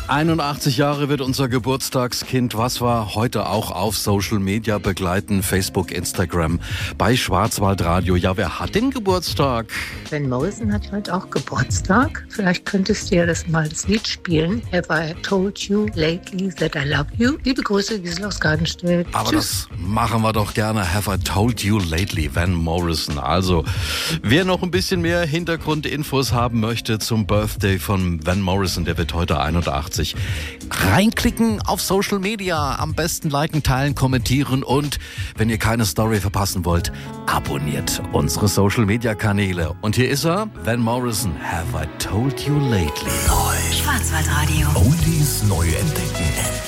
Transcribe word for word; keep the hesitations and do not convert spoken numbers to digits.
einundachtzig Jahre wird unser Geburtstagskind, was wir heute auch auf Social Media begleiten, Facebook, Instagram, bei Schwarzwaldradio. Ja, wer hat den Geburtstag? Van Morrison hat heute auch Geburtstag. Vielleicht könntest du ja das mal das Lied spielen. Have I told you lately that I love you? Liebe Grüße, Gisela aus Gardenstedt. Aber Tschüss. das machen wir doch gerne. Have I told you lately, Van Morrison. Also, wer noch ein bisschen mehr Hintergrundinfos haben möchte zum Birthday von Van Morrison, der wird heute einundachtzig. Reinklicken auf Social Media, am besten liken, teilen, kommentieren und wenn ihr keine Story verpassen wollt, abonniert unsere Social Media Kanäle. Und hier ist er, Van Morrison, Have I Told You Lately. Schwarzwaldradio. Oldies neu entdecken.